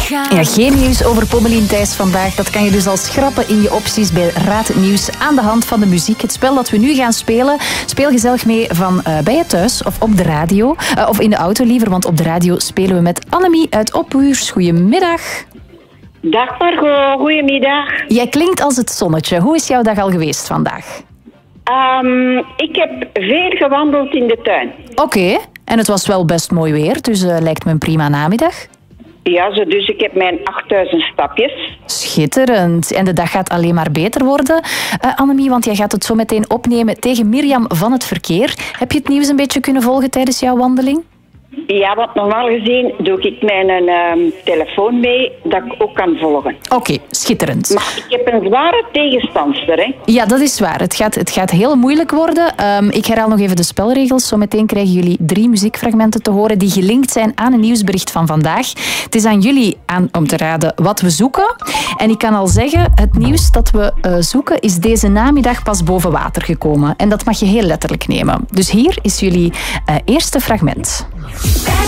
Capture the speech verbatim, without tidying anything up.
gaan. Ja, geen nieuws over Pommelien Thijs vandaag. Dat kan je dus al schrappen in je opties bij Raad het Nieuws aan de hand van de muziek. Het spel dat we nu gaan spelen, speel gezellig mee van uh, bij je thuis of op de radio. Uh, of in de auto liever, want op de radio spelen we met Annemie uit Ophuurs. Goedemiddag. Dag Margot, goedemiddag. Jij klinkt als het zonnetje. Hoe is jouw dag al geweest vandaag? Um, ik heb veel gewandeld in de tuin. Oké, okay. En het was wel best mooi weer, dus uh, lijkt me een prima namiddag. Ja, zo, dus ik heb mijn achtduizend stapjes. Schitterend. En de dag gaat alleen maar beter worden. Uh, Annemie, want jij gaat het zo meteen opnemen tegen Mirjam van het Verkeer. Heb je het nieuws een beetje kunnen volgen tijdens jouw wandeling? Ja, want normaal gezien doe ik mijn uh, telefoon mee dat ik ook kan volgen. Oké, okay, schitterend. Maar ik heb een zware tegenstandster, hè? Ja, dat is waar. Het gaat, het gaat heel moeilijk worden. Um, ik herhaal nog even de spelregels. Zometeen krijgen jullie drie muziekfragmenten te horen die gelinkt zijn aan een nieuwsbericht van vandaag. Het is aan jullie aan om te raden wat we zoeken. En ik kan al zeggen, het nieuws dat we uh, zoeken is deze namiddag pas boven water gekomen. En dat mag je heel letterlijk nemen. Dus hier is jullie uh, eerste fragment.